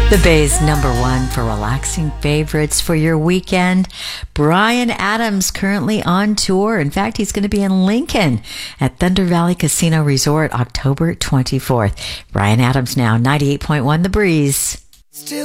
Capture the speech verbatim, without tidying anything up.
The Bay's number one for relaxing favorites for your weekend. Bryan Adams currently on tour. In fact, he's going to be in Lincoln at Thunder Valley Casino Resort October twenty-fourth. Bryan Adams now, ninety-eight point one The Breeze. Still